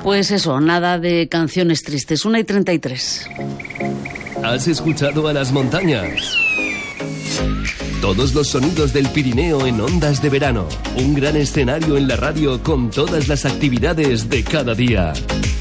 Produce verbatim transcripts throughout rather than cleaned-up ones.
Pues eso, nada de canciones tristes. Una y treinta y tres. ¿Has escuchado a las montañas? Todos los sonidos del Pirineo en Ondas de Verano. Un gran escenario en la radio con todas las actividades de cada día.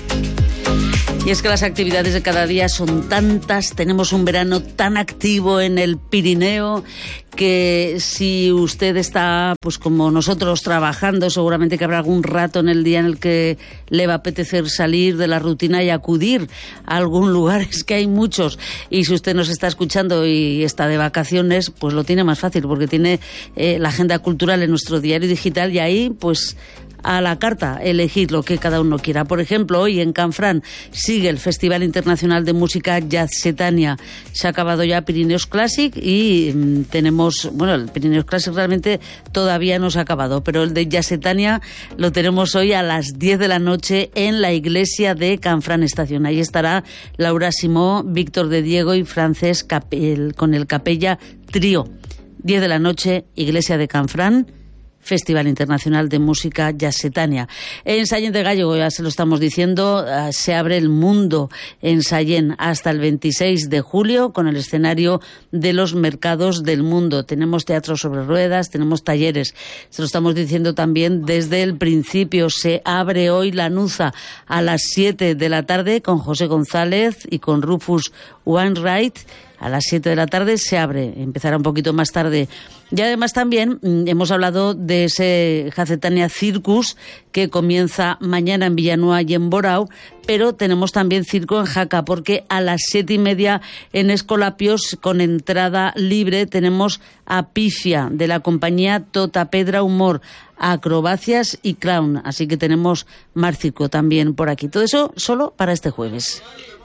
Y es que las actividades de cada día son tantas, tenemos un verano tan activo en el Pirineo que si usted está, pues como nosotros, trabajando, seguramente que habrá algún rato en el día en el que le va a apetecer salir de la rutina y acudir a algún lugar. Es que hay muchos. Y si usted nos está escuchando y está de vacaciones, pues lo tiene más fácil porque tiene eh, la agenda cultural en nuestro diario digital y ahí, pues, a la carta, elegir lo que cada uno quiera. Por ejemplo, hoy en Canfrán sigue el Festival Internacional de Música Jazzetania. Se ha acabado ya Pirineos Classic y mmm, tenemos, bueno, el Pirineos Classic realmente todavía no se ha acabado, pero el de Jazzetania lo tenemos hoy a las diez de la noche en la iglesia de Canfrán Estación. Ahí estará Laura Simó, Víctor de Diego y Francés Capel, con el Capella Trío. diez de la noche, iglesia de Canfrán, Festival Internacional de Música Jazzetania. En Sallén de Gallego, ya se lo estamos diciendo, uh, se abre el mundo en Sallén hasta el veintiséis de julio con el escenario de los mercados del mundo. Tenemos teatro sobre ruedas, tenemos talleres. Se lo estamos diciendo también desde el principio. Se abre hoy la Nuza a las siete de la tarde con José González y con Rufus Wainwright. A las siete de la tarde se abre, empezará un poquito más tarde. Y además también mmm, hemos hablado de ese Jazzetania Circus que comienza mañana en Villanueva y en Borao, pero tenemos también circo en Jaca, porque a las siete y media en Escolapios, con entrada libre, tenemos a Pifia de la compañía Tota Pedra Humor, acrobacias y clown. Así que tenemos más circo también por aquí. Todo eso solo para este jueves.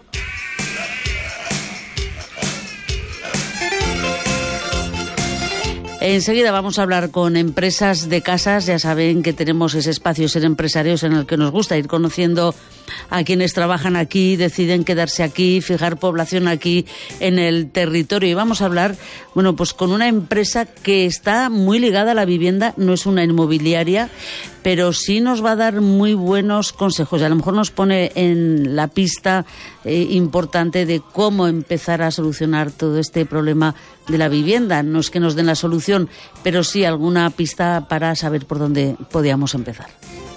Enseguida vamos a hablar con empresas de casas. Ya saben que tenemos ese espacio Ser Empresarios en el que nos gusta ir conociendo a quienes trabajan aquí, deciden quedarse aquí, fijar población aquí en el territorio. Y vamos a hablar, bueno, pues con una empresa que está muy ligada a la vivienda, no es una inmobiliaria, pero sí nos va a dar muy buenos consejos y a lo mejor nos pone en la pista eh, importante de cómo empezar a solucionar todo este problema de la vivienda. No es que nos den la solución, pero sí alguna pista para saber por dónde podíamos empezar.